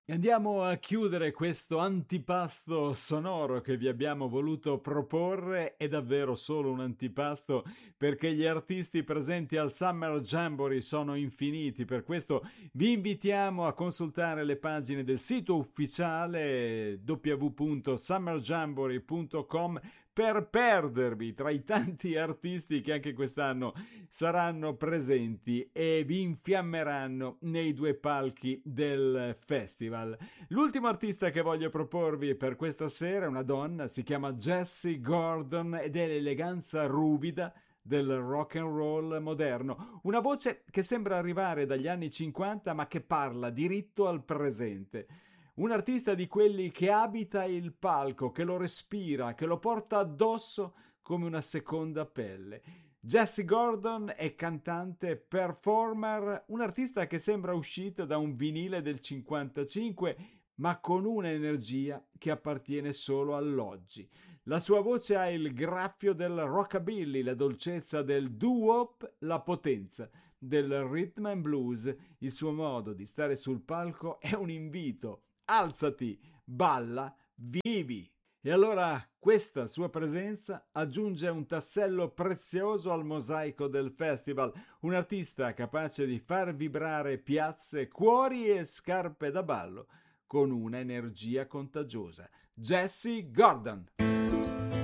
E andiamo a chiudere questo antipasto sonoro che vi abbiamo voluto proporre. È davvero solo un antipasto perché gli artisti presenti al Summer Jamboree sono infiniti. Per questo vi invitiamo a consultare le pagine del sito ufficiale www.summerjamboree.com per perdervi tra i tanti artisti che anche quest'anno saranno presenti e vi infiammeranno nei due palchi del festival. L'ultimo artista che voglio proporvi per questa sera è una donna, si chiama Jessie Gordon ed è l'eleganza ruvida del rock and roll moderno, una voce che sembra arrivare dagli anni 50 ma che parla diritto al presente. Un artista di quelli che abita il palco, che lo respira, che lo porta addosso come una seconda pelle. Jessie Gordon è cantante, performer, un artista che sembra uscito da un vinile del 55, ma con un'energia che appartiene solo all'oggi. La sua voce ha il graffio del rockabilly, la dolcezza del doo-wop, la potenza del rhythm and blues. Il suo modo di stare sul palco è un invito. Alzati, balla, vivi! E allora questa sua presenza aggiunge un tassello prezioso al mosaico del festival, un artista capace di far vibrare piazze, cuori e scarpe da ballo con una energia contagiosa. Jessie Gordon.